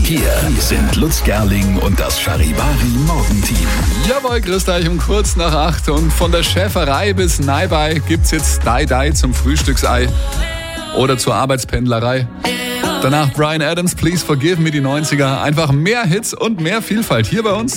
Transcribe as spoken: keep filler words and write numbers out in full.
Hier sind Lutz Gerling und das Charivari Morgenteam. Jawohl, grüßt euch um kurz nach acht. Und von der Schäferei bis Naibei gibt's jetzt Dai Dai zum Frühstücksei oder zur Arbeitspendlerei. Danach Bryan Adams, Please Forgive Me, die neunziger. Einfach mehr Hits und mehr Vielfalt hier bei uns.